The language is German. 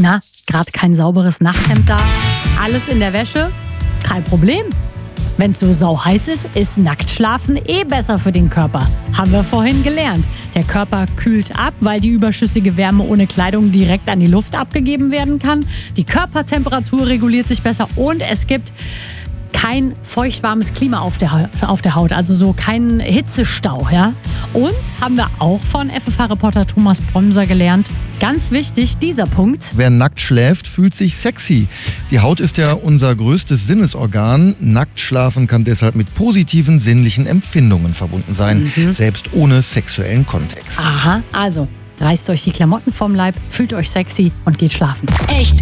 Na, gerade kein sauberes Nachthemd da, alles in der Wäsche? Kein Problem. Wenn's so sauheiß ist nackt schlafen besser für den Körper. Haben wir vorhin gelernt. Der Körper kühlt ab, weil die überschüssige Wärme ohne Kleidung direkt an die Luft abgegeben werden kann. Die Körpertemperatur reguliert sich besser und es gibt kein feuchtwarmes Klima auf der Haut, also so kein Hitzestau, ja. Und haben wir auch von FFH-Reporter Thomas Bromser gelernt, ganz wichtig, dieser Punkt. Wer nackt schläft, fühlt sich sexy. Die Haut ist ja unser größtes Sinnesorgan. Nackt schlafen kann deshalb mit positiven sinnlichen Empfindungen verbunden sein, selbst ohne sexuellen Kontext. Aha, also reißt euch die Klamotten vom Leib, fühlt euch sexy und geht schlafen. Echt